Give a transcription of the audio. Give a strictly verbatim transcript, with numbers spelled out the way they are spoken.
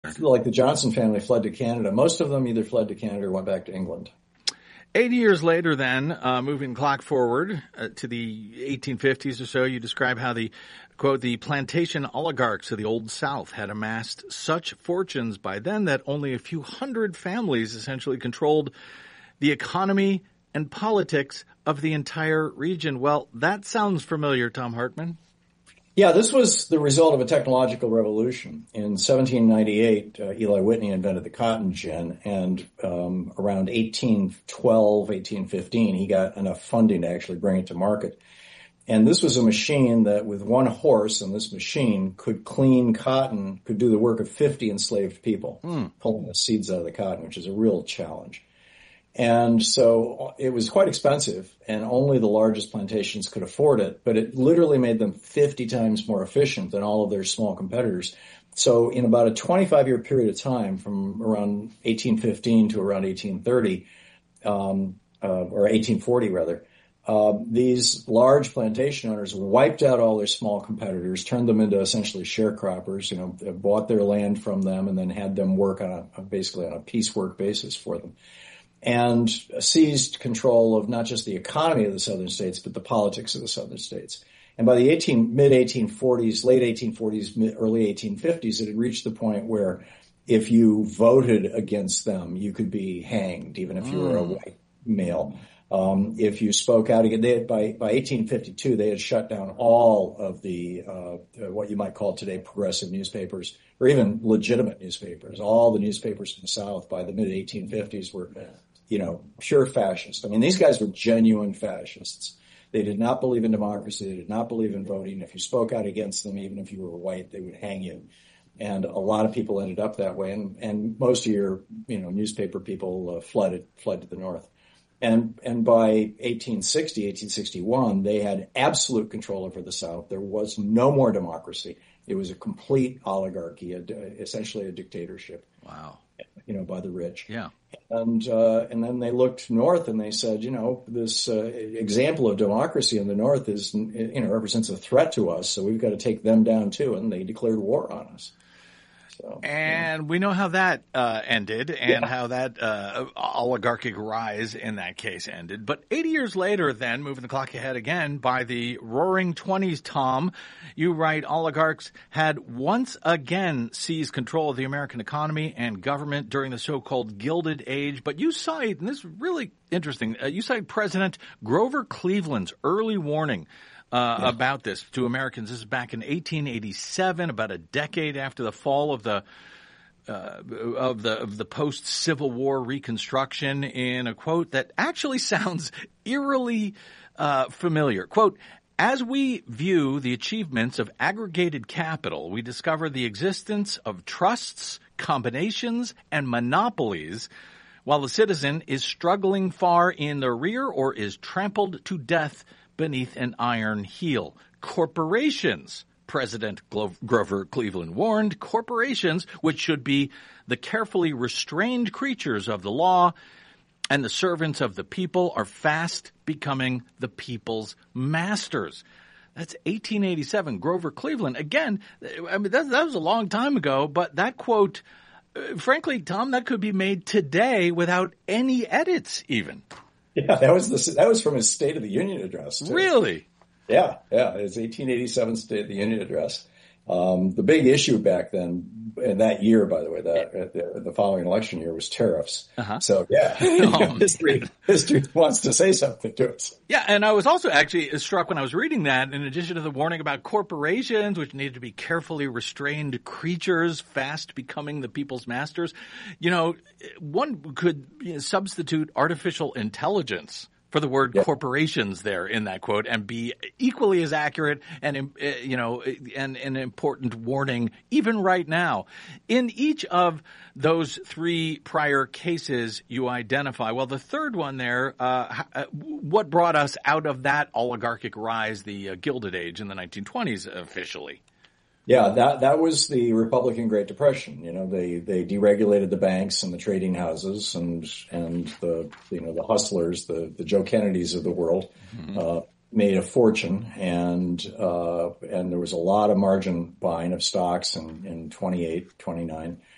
like the Johnson family fled to Canada. Most of them either fled to Canada or went back to England. Eighty years later then, uh, moving the clock forward uh, to the eighteen fifties or so, you describe how the, quote, the plantation oligarchs of the Old South had amassed such fortunes by then that only a few hundred families essentially controlled the economy and politics of the entire region. Well, that sounds familiar, Thom Hartmann. Yeah, this was the result of a technological revolution. In seventeen ninety-eight, uh, Eli Whitney invented the cotton gin, and um, around eighteen twelve, eighteen fifteen, he got enough funding to actually bring it to market. And this was a machine that, with one horse and this machine, could clean cotton, could do the work of fifty enslaved people, mm. pulling the seeds out of the cotton, which is a real challenge. And so it was quite expensive, and only the largest plantations could afford it, but it literally made them fifty times more efficient than all of their small competitors. So in about a twenty-five year period of time, from around eighteen fifteen to around eighteen thirty, um, uh, or eighteen forty rather, uh, these large plantation owners wiped out all their small competitors, turned them into essentially sharecroppers, you know, bought their land from them and then had them work on a, basically on a piecework basis for them, and seized control of not just the economy of the southern states, but the politics of the southern states. And by the eighteen, mid eighteen forties, late eighteen forties, mid, early eighteen fifties, it had reached the point where if you voted against them, you could be hanged, even if you were a white male. Um, if you spoke out again, they had, by, by eighteen fifty-two, they had shut down all of the, uh, what you might call today progressive newspapers, or even legitimate newspapers. All the newspapers in the South by the mid eighteen fifties were, you know, pure fascist. I mean, these guys were genuine fascists. They did not believe in democracy. They did not believe in voting. If you spoke out against them, even if you were white, they would hang you. And a lot of people ended up that way. And, and most of your, you know, newspaper people uh, fled, fled to the north. And, and by eighteen sixty, eighteen sixty-one, they had absolute control over the South. There was no more democracy. It was a complete oligarchy, a, essentially a dictatorship. Wow. You know, by the rich. Yeah. And, uh, and then they looked north and they said, you know, this, uh, example of democracy in the north is, you know, represents a threat to us. So we've got to take them down too. And they declared war on us. So, and yeah. we know how that uh, ended and yeah. how that uh, oligarchic rise in that case ended. But eighty years later then, moving the clock ahead again, by the roaring twenties, Tom, you write, oligarchs had once again seized control of the American economy and government during the so-called Gilded Age. But you cite, and this is really interesting, uh, you cite President Grover Cleveland's early warning Uh, yeah. about this to Americans. This is back in eighteen eighty-seven, about a decade after the fall of the uh, of the of the post-Civil War Reconstruction, in a quote that actually sounds eerily uh, familiar. Quote, "As we view the achievements of aggregated capital, we discover the existence of trusts, combinations, and monopolies, while the citizen is struggling far in the rear or is trampled to death beneath an iron heel. Corporations," President Glo- Grover Cleveland warned, corporations, which should be the carefully restrained creatures of the law and the servants of the people, are fast becoming the people's masters. That's eighteen eighty-seven, Grover Cleveland. Again, I mean, that, that was a long time ago, but that quote, uh, frankly, Tom, that could be made today without any edits even. Yeah, that was the that was from his State of the Union address, too. Really? Yeah, yeah. His eighteen eighty-seven State of the Union address. Um, the big issue back then, and that year, by the way, that the, the following election year, was tariffs. Uh-huh. So, yeah, oh, history history wants to say something to us. Yeah, and I was also actually struck when I was reading that, in addition to the warning about corporations, which needed to be carefully restrained creatures, fast becoming the people's masters, you know, one could you know, substitute artificial intelligence for the word yep. corporations there in that quote and be equally as accurate and, you know, and an important warning even right now. In each of those three prior cases you identify, well, the third one there, uh, what brought us out of that oligarchic rise, the uh, Gilded Age in the nineteen twenties officially? Yeah, that that was the Republican Great Depression. You know, they they deregulated the banks and the trading houses and and the you know the hustlers, the the Joe Kennedys of the world, mm-hmm. uh, made a fortune, and uh, and there was a lot of margin buying of stocks in in twenty-eight, twenty-nine.